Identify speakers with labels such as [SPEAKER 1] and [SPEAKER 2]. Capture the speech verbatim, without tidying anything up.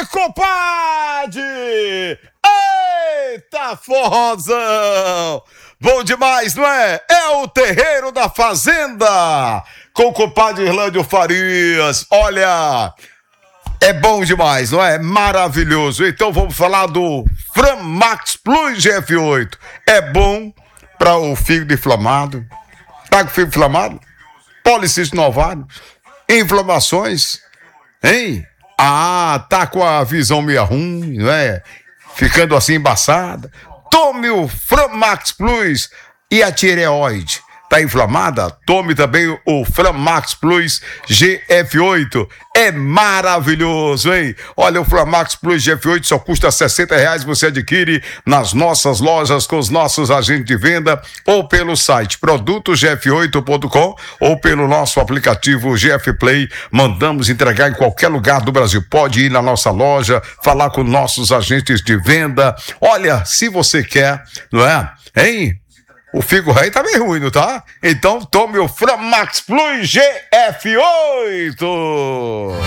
[SPEAKER 1] compadre! Eita, forrozão! Bom demais, não é? É o Terreiro da Fazenda, com o compadre Irlândio Farias. Olha, é bom demais, não é? Maravilhoso. Então vamos falar do Framax Plus G F oito. É bom para o fígado inflamado. Tá com fígado inflamado? Policístico no ovário? Inflamações? Hein? Ah, tá com a visão meio ruim, não é? Ficando assim embaçada. Tome o Framax Plus e a tireoide. Tá inflamada? Tome também o Framax Plus G F oito. É maravilhoso, hein? Olha, o Framax Plus G F oito só custa sessenta reais. Você adquire nas nossas lojas com os nossos agentes de venda ou pelo site produtos g f oito ponto com ou pelo nosso aplicativo G F Play. Mandamos entregar em qualquer lugar do Brasil. Pode ir na nossa loja, falar com nossos agentes de venda. Olha, se você quer, não é? Hein? O figo rei tá meio ruim, não tá? Então tome o Framax Plus G F oito.